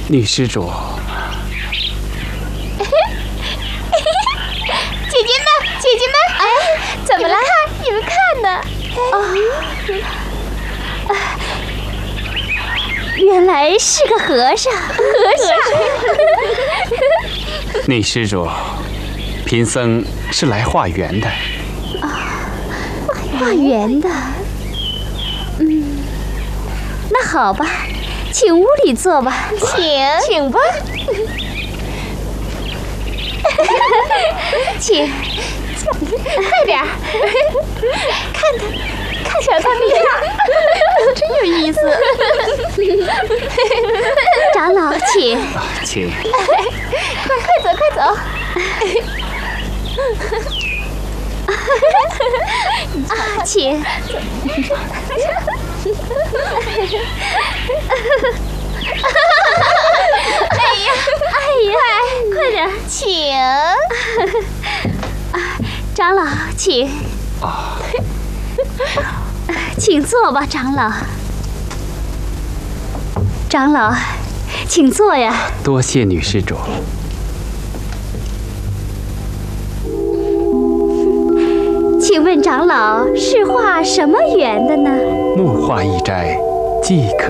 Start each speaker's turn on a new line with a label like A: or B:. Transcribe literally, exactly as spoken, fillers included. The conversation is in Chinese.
A: 女施主。
B: 姐姐们，姐姐们，哎，怎么了？你们看呢？啊，原来是个和尚。和尚。
A: 女施主，贫僧是来化缘的。
B: 啊，化缘的。嗯，那好吧，请屋里坐吧。请，请吧。请，快点儿，看他，看小他们样，真有意思。长老，请，
A: 啊、请，
B: 快快走，快走。啊，请。哎呀，哎呀，快点，请。啊，长老，请。
A: 啊，
B: 请坐吧，长老。长老，请坐呀。
A: 多谢女施主。
B: 请问长老是化什么缘的呢？
A: 木化一斋，即可。